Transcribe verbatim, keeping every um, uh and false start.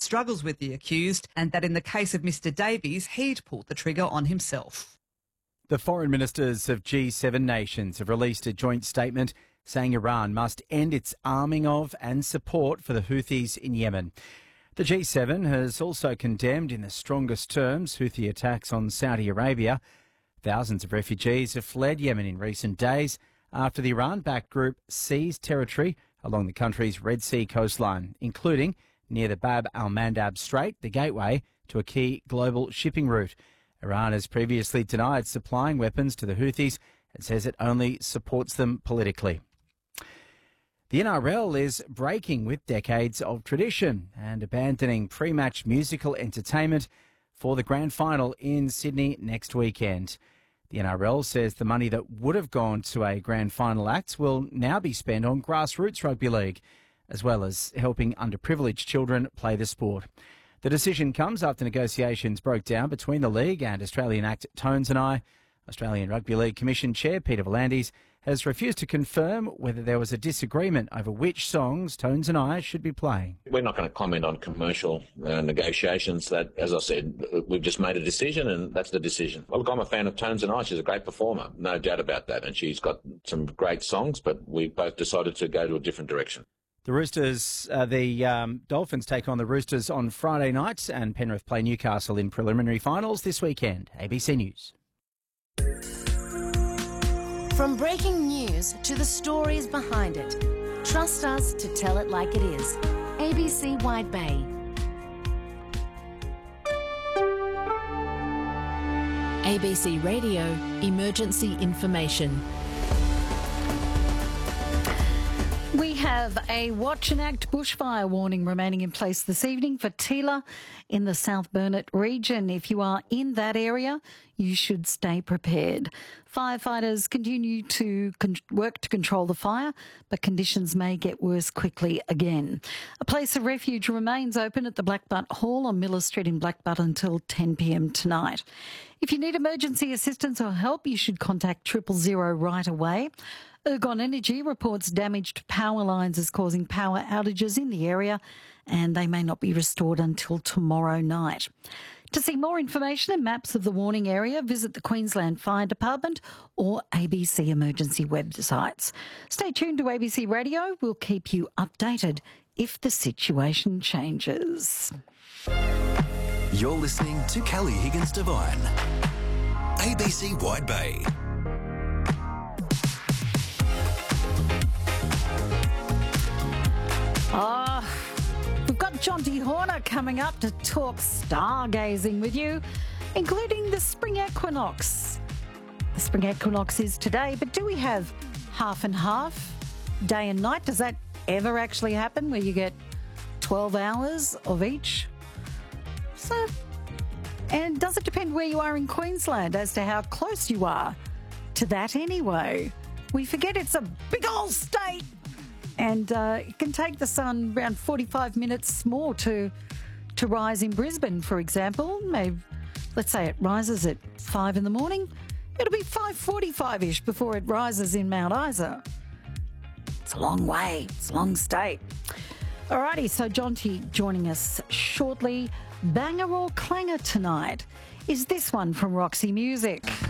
struggles with the accused and that in the case of Mr Davies, he'd pulled the trigger on himself. The foreign ministers of G seven nations have released a joint statement saying Iran must end its arming of and support for the Houthis in Yemen. The G seven has also condemned in the strongest terms Houthi attacks on Saudi Arabia. Thousands of refugees have fled Yemen in recent days after the Iran-backed group seized territory along the country's Red Sea coastline, including near the Bab al-Mandab Strait, the gateway to a key global shipping route. Iran has previously denied supplying weapons to the Houthis and says it only supports them politically. The N R L is breaking with decades of tradition and abandoning pre-match musical entertainment for the grand final in Sydney next weekend. The N R L says the money that would have gone to a grand final act will now be spent on grassroots rugby league, as well as helping underprivileged children play the sport. The decision comes after negotiations broke down between the league and Australian act Tones and I. Australian Rugby League Commission Chair Peter V'landys has refused to confirm whether there was a disagreement over which songs Tones and I should be playing. We're not going to comment on commercial uh, negotiations. That, as I said, we've just made a decision and that's the decision. Well, look, I'm a fan of Tones and I. She's a great performer, no doubt about that. And she's got some great songs, but we both decided to go to a different direction. The Roosters, uh, the um, Dolphins take on the Roosters on Friday night and Penrith play Newcastle in preliminary finals this weekend. A B C News. From breaking news to the stories behind it, trust us to tell it like it is. A B C Wide Bay. A B C Radio Emergency Information. We have a watch and act bushfire warning remaining in place this evening for Teela in the South Burnett region. If you are in that area, you should stay prepared. Firefighters continue to con- work to control the fire, but conditions may get worse quickly again. A place of refuge remains open at the Blackbutt Hall on Miller Street in Blackbutt until ten p.m. tonight. If you need emergency assistance or help, you should contact triple zero right away. Ergon Energy reports damaged power lines is causing power outages in the area and they may not be restored until tomorrow night. To see more information and maps of the warning area, visit the Queensland Fire Department or A B C emergency websites. Stay tuned to A B C Radio. We'll keep you updated if the situation changes. You're listening to Kelly Higgins Devine. A B C Wide Bay. Oh, we've got Jonty Horner coming up to talk stargazing with you, including the spring equinox. The spring equinox is today, but do we have half and half, day and night? Does that ever actually happen where you get twelve hours of each? So, and does it depend where you are in Queensland as to how close you are to that anyway? We forget it's a big old state. And uh, it can take the sun around forty-five minutes more to to rise in Brisbane, for example. Maybe, let's say it rises at five in the morning. It'll be five forty-five-ish before it rises in Mount Isa. It's a long way. It's a long state. Alrighty, so Jonty joining us shortly. Banger or clanger tonight is this one from Roxy Music.